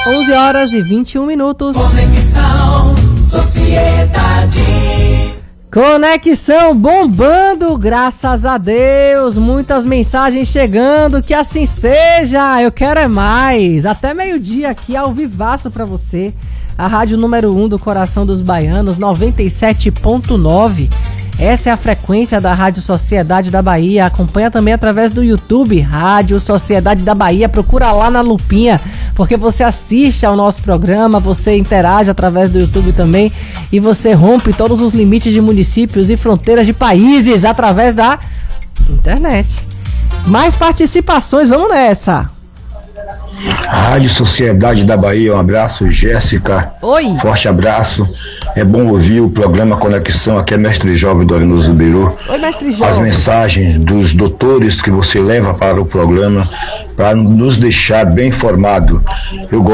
11 horas e 21 minutos. Conexão Sociedade. Conexão bombando, graças a Deus. Muitas mensagens chegando, que assim seja. Eu quero é mais. Até meio-dia aqui ao vivaço pra você. A rádio número 1 do coração dos baianos, 97.9. Essa é a frequência da Rádio Sociedade da Bahia. Acompanha também através do YouTube, Rádio Sociedade da Bahia. Procura lá na lupinha, porque você assiste ao nosso programa, você interage através do YouTube também, e você rompe todos os limites de municípios e fronteiras de países através da internet. Mais participações, vamos nessa. Rádio Sociedade da Bahia, um abraço, Jéssica. Oi. Forte abraço. É bom ouvir o programa Conexão. Aqui é Mestre Jovem do Arenoso Biru. Oi, Mestre Jovem. As mensagens dos doutores que você leva para o programa, para nos deixar bem informado. Eu